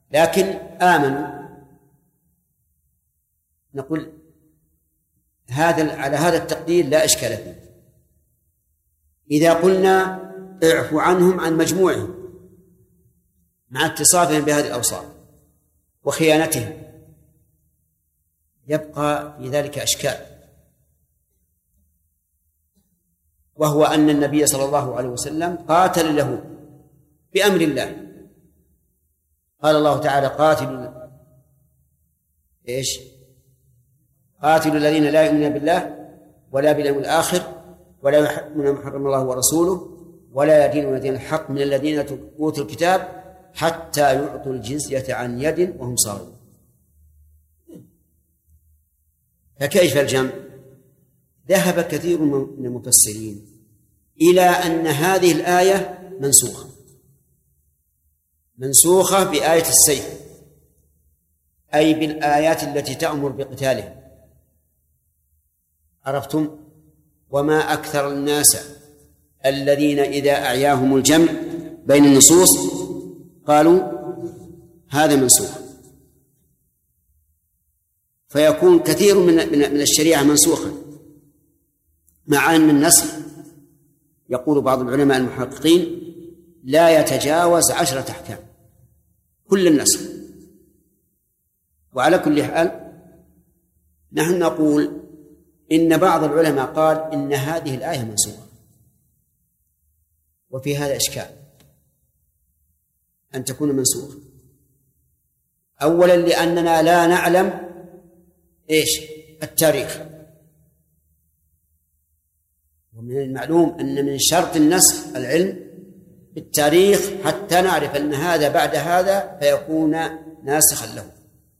لكن آمنوا، نقول على هذا التقدير لا إشكال فيه. إذا قلنا اعفوا عنهم عن مجموعهم مع اتصافهم بهذه الأوصاف وخيانتهم، يبقى في ذلك أشكال، وهو أن النبي صلى الله عليه وسلم قاتل اليهود بأمر الله. قال الله تعالى: قاتلوا الذين لا يؤمنون بالله ولا باليوم الآخر ولا يحرمون ما حرم الله ورسوله ولا يدينون دين الحق من الذين أوتوا الكتاب حتى يعطوا الجزية عن يد وهم صاغرون. فكيف الجمع؟ ذهب كثير من المفسرين إلى أن هذه الآية منسوخة بآية السيف، أي بالآيات التي تأمر بقتالهم. عرفتم؟ وما أكثر الناس الذين إذا أعياهم الجمع بين النصوص قالوا هذا منسوخ، فيكون كثير من الشريعة منسوخا، مع أن النسخ يقول بعض العلماء المحققين لا يتجاوز 10 أحكام كل النسخ. وعلى كل حال نحن نقول إن بعض العلماء قال إن هذه الآية منسوخة، وفي هذا إشكال أن تكون منسوخة. أولا لأننا لا نعلم التاريخ، ومن المعلوم أن من شرط النسخ العلم بالتاريخ حتى نعرف أن هذا بعد هذا فيكون ناسخا له.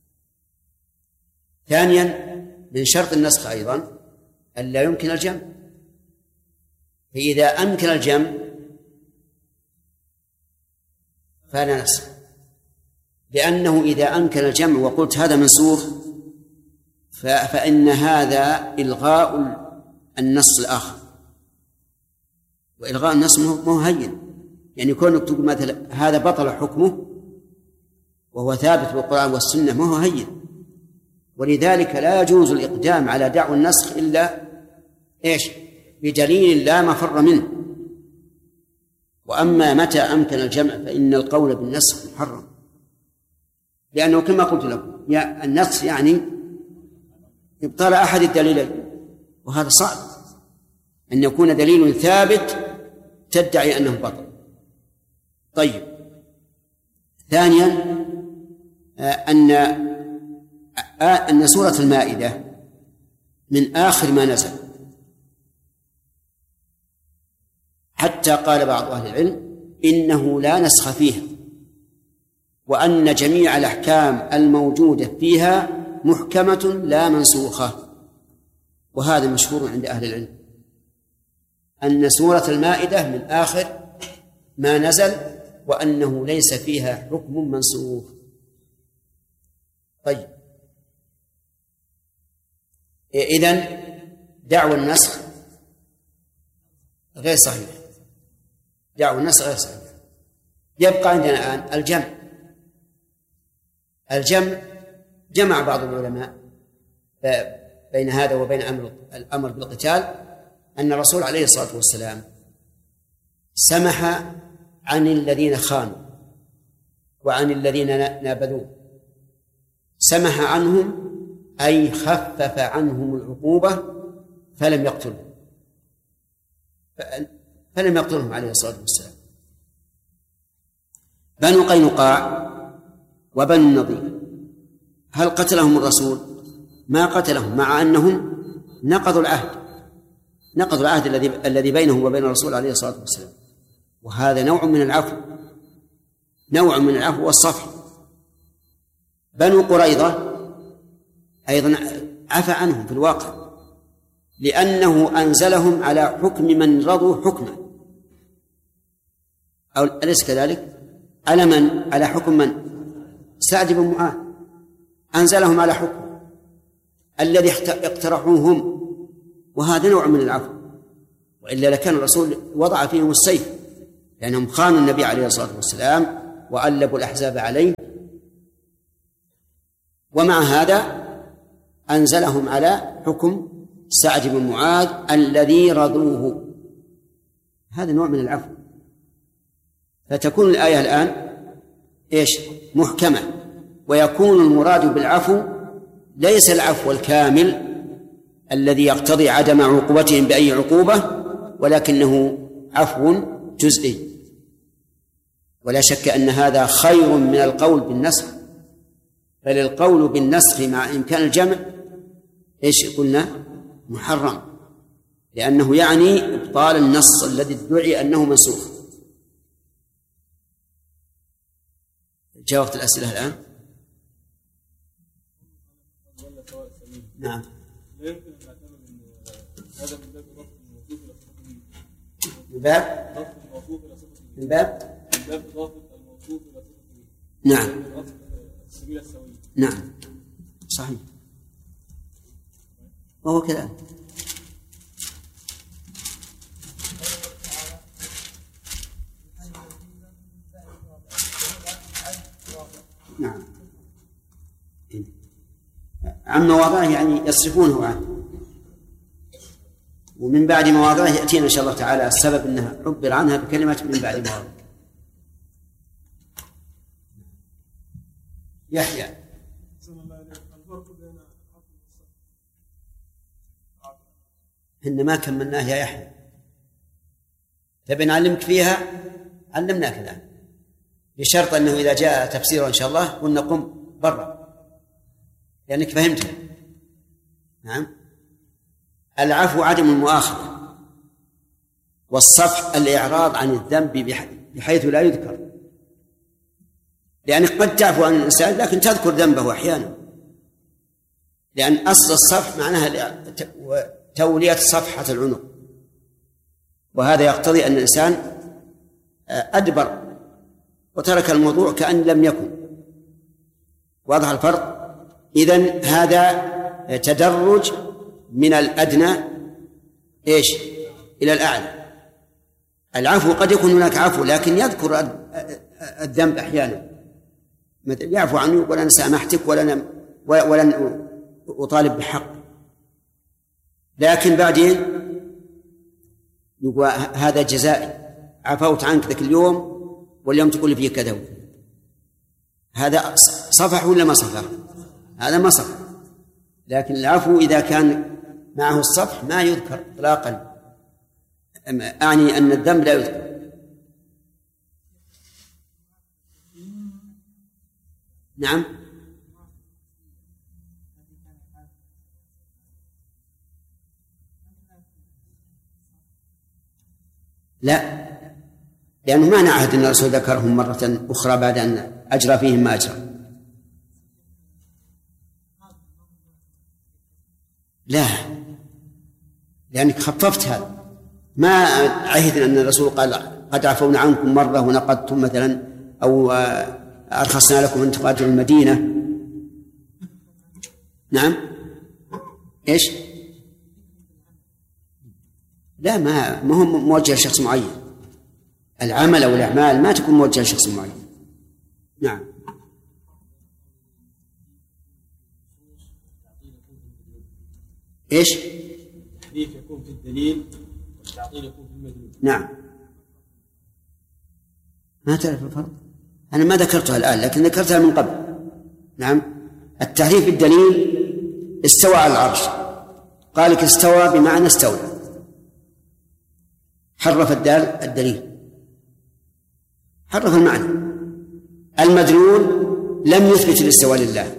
ثانيا من شرط النسخ أيضا أن لا يمكن الجمع، فإذا أمكن الجمع فلا نسخ، لأنه إذا أمكن الجمع وقلت هذا منسوخ فإن هذا إلغاء النص الآخر، وإلغاء النص مو هين، يعني كونك تقول مثلا هذا بطل حكمه وهو ثابت بالقرآن والسنة ما هو هين. ولذلك لا يجوز الإقدام على دعوى النسخ إلا بدليل لا مفر منه. وأما متى أمكن الجمع فإن القول بالنسخ محرم، لأنه كما قلت لكم النسخ يعني إبطال أحد الدليلين، وهذا صعب أن يكون دليل ثابت تدعي أنه بطل. طيب، ثانيا أن سورة المائدة من آخر ما نزل، حتى قال بعض أهل العلم إنه لا نسخ فيها، وأن جميع الأحكام الموجودة فيها محكمة لا منسوخة. وهذا مشهور عند أهل العلم أن سورة المائدة من آخر ما نزل، وأنه ليس فيها حكم منسوخ. طيب، إذن دعوى النسخ غير صحيح، دعوى النسخ غير صحيح. يبقى عندنا الآن الجمع جمع بعض العلماء بين هذا وبين الأمر بالقتال، أن الرسول عليه الصلاة والسلام سمح عن الذين خانوا وعن الذين نابذوه، سمح عنهم أي خفف عنهم العقوبة فلم يقتلهم عليه الصلاة والسلام. بنو قينقاع وبنو النضير هل قتلهم الرسول؟ ما قتلهم، مع أنهم نقضوا العهد الذي بينهم وبين الرسول عليه الصلاة والسلام، وهذا نوع من العفو والصفح. بنو قريظة أيضا عفى عنهم في الواقع، لأنه أنزلهم على حكم من رضوا حكمه، أو أليس كذلك؟ على حكم من؟ سعد بن معاذ أنزلهم على حكم الذي اقترحوه هم، وهذا نوع من العفو، وإلا لكان الرسول وضع فيهم السيف، لأنهم خانوا النبي عليه الصلاة والسلام وألبوا الأحزاب عليه ومع هذا أنزلهم على حكم سعد بن معاذ الذي رضوه. هذا نوع من العفو. فتكون الآية الآن محكمة، ويكون المراد بالعفو ليس العفو الكامل الذي يقتضي عدم عقوبتهم بأي عقوبة، ولكنه عفو جزئي. ولا شك أن هذا خير من القول بالنسخ، فللقول بالنسخ مع إمكان الجمع قلنا محرم، لأنه يعني إبطال النص الذي ادعي أنه منسوخ. جاوبت الأسئلة الآن؟ نعم. لا يمكن أن نعتبر أن هذا من باب ضبط الموصوف إلى صفته، من باب ضبط الموصوف إلى صفته، من باب ضبط الموصوف إلى صفته. نعم. السبيل السوي. نعم صحيح، وهو كذلك. نعم، عن مواضعه يعني يصرفونه عنه، ومن بعد مواضعه يأتينا إن شاء الله تعالى السبب أنها عبر عنها بكلمة من بعد مواضعه. يحيى، إن ما كملناه يا يحيى، تبي نعلمك فيها علمناك الآن، بشرط أنه إذا جاء تفسيره إن شاء الله قلنا قم برا لأنك فهمته. نعم. العفو عدم المؤاخذة، والصفح الإعراض عن الذنب بحيث لا يذكر، لأنك قد تعفو عن الإنسان لكن تذكر ذنبه أحيانا، لأن أصل الصفح معناها تولية صفحة العنق، وهذا يقتضي أن الإنسان أدبر وترك الموضوع كأن لم يكن. واضح الفرق؟ إذن هذا تدرج من الأدنى إلى الأعلى. العفو قد يكون هناك عفو لكن يذكر الذنب أحيانا، يعفو عنه ولا أنا سامحتك ولن أطالب بحق، لكن بعدين يقول هذا جزائي، عفوت عنك ذاك اليوم واليوم تقول لي فيه كذا. هذا صفح ولا ما صفح؟ هذا ما صفح. لكن العفو إذا كان معه الصفح ما يذكر إطلاقا، أعني أن الذنب لا يذكر. نعم. لا، لأنه ما نعهد أن الرسول ذكرهم مرة أخرى بعد أن أجرى فيهم ما أجرى. لا، لأنك خففت هذا، ما عهد أن الرسول قال قد عفونا عنكم مرة ونقضتم مثلا، أو أرخصنا لكم أن تقاتلوا المدينة. نعم. لا، ما هو موجه لشخص معين. العمل أو الأعمال ما تكون موجهة لشخص معين. نعم. التحريف يكون في الدليل والتعطيل يكون في المدلول. نعم. ما تعرف الفرق؟ أنا ما ذكرتها الآن لكن ذكرتها من قبل. نعم. التحريف في الدليل استوى على العرش، قال لك استوى بمعنى استولى، حرف الدليل، حرف المعنى. المدلول لم يثبت الاستواء لله،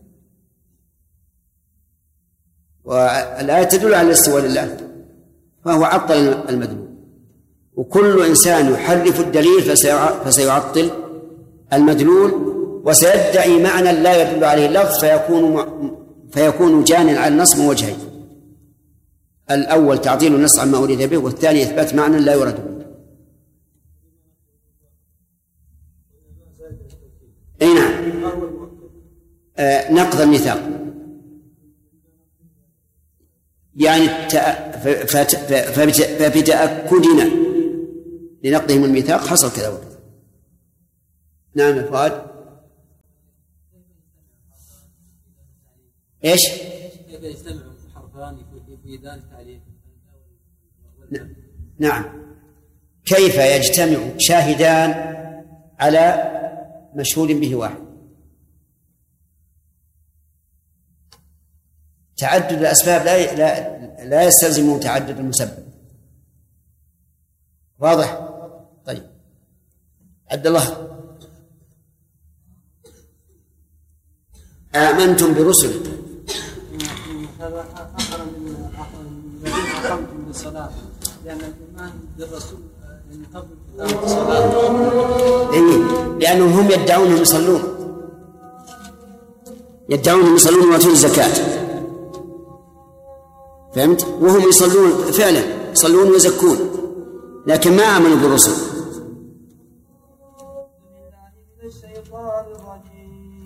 والآية تدل على الاستواء لله، فهو عطل المدلول. وكل إنسان يحرف الدليل فسيعطل المدلول، وسيدعي معنى لا يدل عليه اللفظ، فيكون جانيا على النص من وجهين: الأول تعطيل النص عما أريد به، والثاني إثبات معنى لا يراد به. أي نعم. نقض الميثاق، يعني فبتأكدنا لنقضهم الميثاق حصل كذا وكذا. نعم يا فؤاد. إيش؟ كيف يجتمع حرفان يفيدان التعليق؟ نعم، كيف يجتمع شاهدان على مشهود به واحد؟ تعدد الأسباب لا يستلزم تعدد المسبب. واضح؟ طيب، عبد الله، آمنتم برسل. هذا آخر من الذين أقمتم بالصلاة، لأن الإيمان بالرسول من قبل إقامة الصلاة. لأنهم هم يدعون يصلون ويؤتون الزكاة، فهمت؟ وهم يصلون فعلا، يصلون ويزكون، لكن ما آمنوا بالرسل. الشيطان الرجيم.